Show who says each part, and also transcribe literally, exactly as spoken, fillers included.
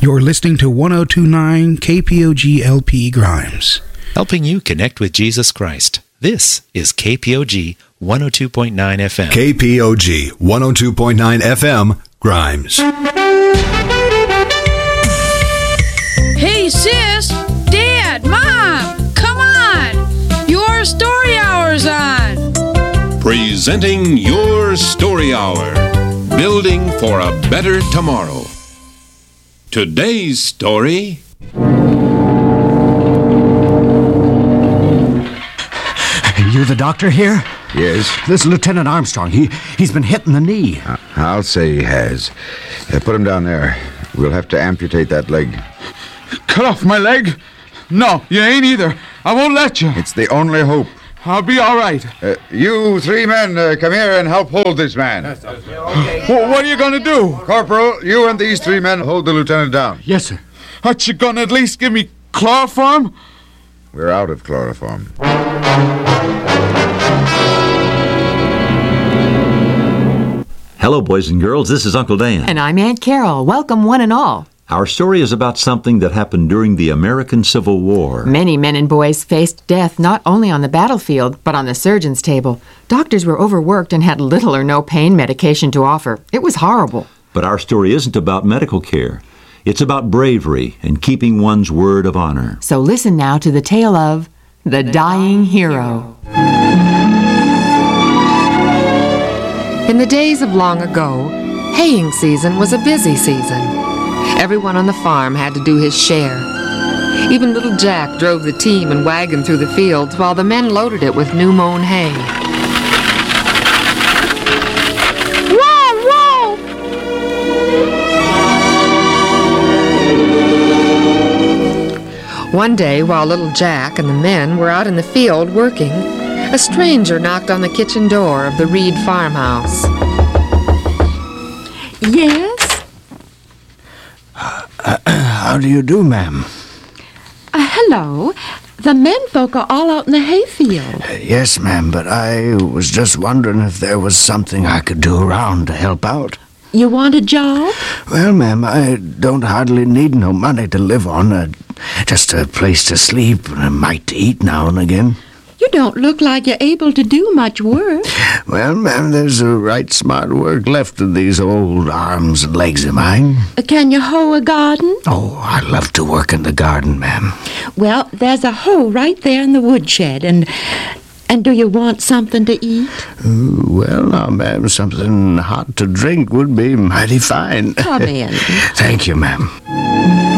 Speaker 1: You're listening to one oh two point nine K P O G L P Grimes.
Speaker 2: Helping you connect with Jesus Christ. This is K P O G one oh two point nine F M.
Speaker 3: K P O G one oh two point nine F M, Grimes.
Speaker 4: Hey, sis, Dad, Mom, come on. Your story hour's on.
Speaker 5: Presenting Your Story Hour. Building for a better tomorrow. Today's story...
Speaker 6: You the doctor here?
Speaker 7: Yes.
Speaker 6: This Lieutenant Armstrong, he, he's been hit in the knee.
Speaker 7: Uh, I'll say he has. Uh, put him down there. We'll have to amputate that leg.
Speaker 8: Cut off my leg? No, you ain't either. I won't let you.
Speaker 7: It's the only hope.
Speaker 8: I'll be all right.
Speaker 7: Uh, you three men, uh, come here and help hold this man.
Speaker 8: Okay. Well, what are you going to do?
Speaker 7: Corporal, you and these three men hold the lieutenant down.
Speaker 6: Yes, sir.
Speaker 8: Aren't you going to at least give me chloroform?
Speaker 7: We're out of chloroform.
Speaker 9: Hello, boys and girls. This is Uncle Dan.
Speaker 10: And I'm Aunt Carol. Welcome, one and all.
Speaker 9: Our story is about something that happened during the American Civil War.
Speaker 10: Many men and boys faced death not only on the battlefield, but on the surgeon's table. Doctors were overworked and had little or no pain medication to offer. It was horrible.
Speaker 9: But our story isn't about medical care. It's about bravery and keeping one's word of honor.
Speaker 10: So listen now to the tale of The Dying Hero.
Speaker 11: In the days of long ago, haying season was a busy season. Everyone on the farm had to do his share. Even little Jack drove the team and wagon through the fields while the men loaded it with new mown hay.
Speaker 4: Whoa, whoa!
Speaker 11: One day, while little Jack and the men were out in the field working, a stranger knocked on the kitchen door of the Reed farmhouse.
Speaker 4: Yes?
Speaker 6: Uh, how do you do, ma'am?
Speaker 4: Uh, hello. The menfolk are all out in the hayfield.
Speaker 6: Uh, yes, ma'am, but I was just wondering if there was something I could do around to help out.
Speaker 4: You want a job?
Speaker 6: Well, ma'am, I don't hardly need no money to live on. Uh, just a place to sleep and a mite to eat now and again.
Speaker 4: You don't look like you're able to do much work.
Speaker 6: Well, ma'am, there's a right smart work left in these old arms and legs of mine.
Speaker 4: Uh, can you hoe a garden?
Speaker 6: Oh, I love to work in the garden, ma'am.
Speaker 4: Well, there's a hoe right there in the woodshed, and... And do you want something to eat?
Speaker 6: Uh, well, now, ma'am, something hot to drink would be mighty fine.
Speaker 4: Come in.
Speaker 6: Thank you, ma'am.